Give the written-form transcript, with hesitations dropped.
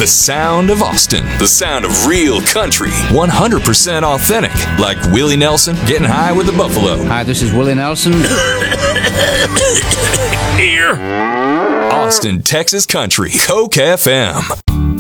The sound of Austin. The sound of real country. 100% authentic. Like Willie Nelson getting high with the buffalo. Hi, this is Willie Nelson. Here. Austin, Texas country. Coke FM.